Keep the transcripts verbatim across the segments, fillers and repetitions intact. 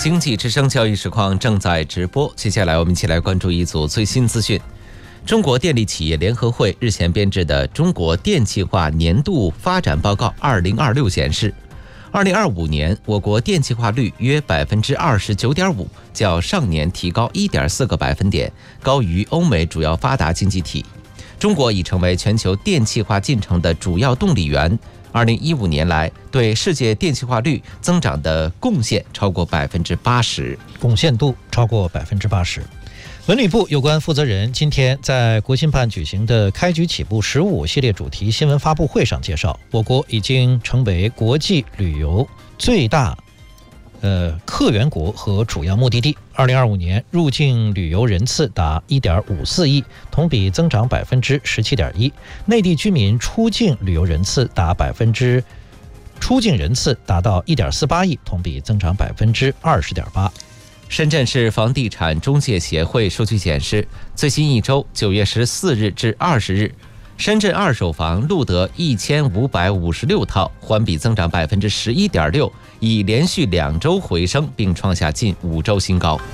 经济之声交易实况正在直播，接下来我们一起来关注一组最新资讯。中国电力企业联合会日前编制的《中国电气化年度发展报告二零二六》显示，二零二五年我国电气化率约百分之二十九点五，较上年提高一点四个百分点，高于欧美主要发达经济体。中国已成为全球电气化进程的主要动力源。二零一五年来，对世界电气化率增长的贡献超过百分之八十， 贡献度超过百分之八十。文旅部有关负责人今天在国新办举行的开局起步十五系列主题新闻发布会上介绍，我国已经成为国际旅游最大呃客源国和主要目的地。二零二五年入境旅游人次达一点五四亿，同比增长百分之十七点一。内地居民出境旅游人次达百分之出境人次达到一点四八亿，同比增长百分之二十点八。 深圳市房地产中介协会数据显示，最新一周九月十四日至二十日，深圳二手房录得一千五百五十六套，环比增长百分之十一点六，已连续两周回升，并创下近五周新高。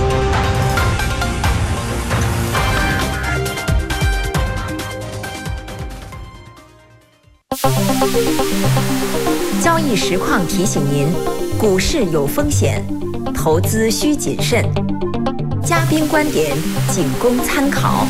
交易实况提醒您，股市有风险，投资需谨慎，嘉宾观点仅供参考。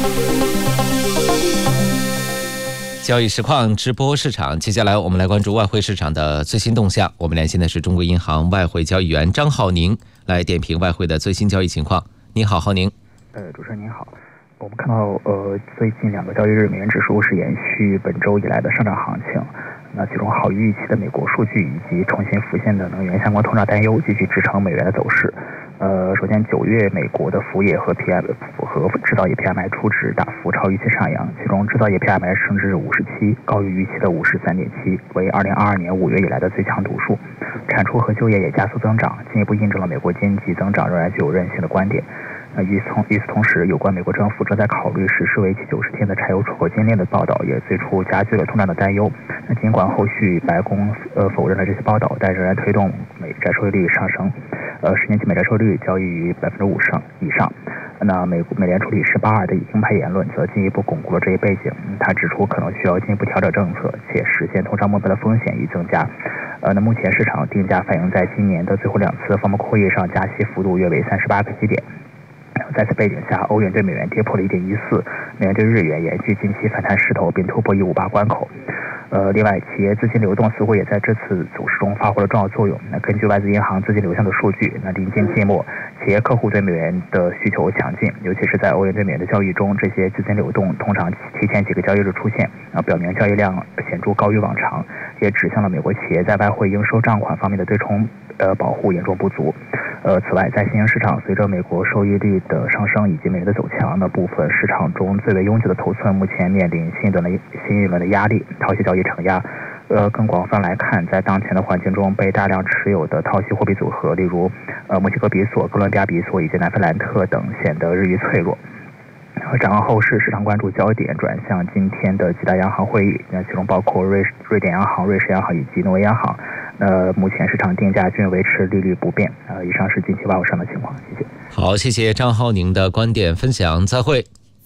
交易实况直播市场，接下来我们来关注外汇市场的最新动向。我们连线的是中国银行外汇交易员张浩宁，来点评外汇的最新交易情况。你好，浩宁。 呃，主持人您好。我们看到，呃，最近两个交易日，美元指数是延续本周以来的上涨行情。那其中好于预期的美国数据以及重新浮现的能源相关通胀担忧，继续支撑美元的走势。呃，首先九月美国的服务业和 P M 和制造业 P M I 初值大幅超预期上扬，其中制造业 P M I 升至五十七，高于预期的五十三点七，为二零二二年五月以来的最强读数。产出和就业也加速增长，进一步印证了美国经济增长仍然具有韧性的观点。那与此同与此同时，有关美国政府正在考虑实施为期九十天的柴油出口禁令的报道，也最初加剧了通胀的担忧。那尽管后续白宫呃否认了这些报道，但仍然推动美债收益率上升。呃，十年期美债收益率交易于百分之五上以上。那美美联储理事巴尔的鹰派言论则进一步巩固了这一背景。他指出，可能需要进一步调整政策，且实现通胀目标的风险已增加。呃，那目前市场定价反映在今年的最后两次风暴会议上加息幅度约为三十八个基点。在此背景下，欧元对美元跌破了一点一四，美元对日元延续近期反弹势头，并突破一五八关口。呃，另外，企业资金流动似乎也在这次走势中发挥了重要作用。那根据外资银行资金流向的数据，那临近季末，企业客户对美元的需求强劲，尤其是在欧元对美元的交易中，这些资金流动通常提前几个交易日出现，啊，表明交易量显著高于往常，也指向了美国企业在外汇应收账款方面的对冲呃保护严重不足。呃，此外，在新兴市场，随着美国收益率的上升以及美元的走强，那部分市场中最为拥挤的头寸目前面临新一轮的新一轮的压力，套息交易承压。呃，更广泛来看，在当前的环境中，被大量持有的套息货币组合，例如呃墨西哥比索、哥伦比亚比索以及南非兰特等，显得日益脆弱。展望后市，市场关注焦点转向今天的几大央行会议，那其中包括瑞瑞典央行、瑞士央行以及挪威央行。那目前市场定价均维持利率不变。呃，以上是近期外汇上的情况，谢谢。 好，谢谢张浩宁的观点分享，再会。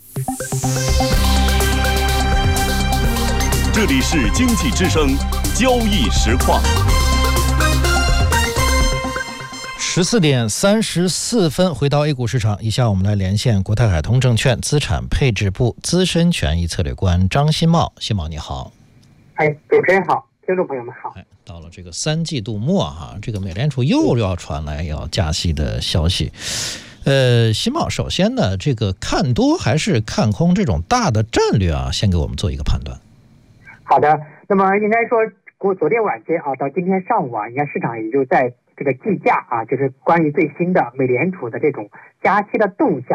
这里是经济之声交易实况。 十四点三十四分，回到 A 股市场，以下我们来连线国泰海通证券资产配置部资深权益策略官张新茂。新茂你好。 哎，主持人好，听众朋友们好。 哎，到了这个三季度末哈，这个美联储又要传来要加息的消息。呃，新茂，首先呢，这个看多还是看空这种大的战略啊，先给我们做一个判断。 好的，那么应该说，昨天晚间啊，到今天上午啊，应该市场也就在这个计价啊，就是关于最新的美联储的这种加息的动向。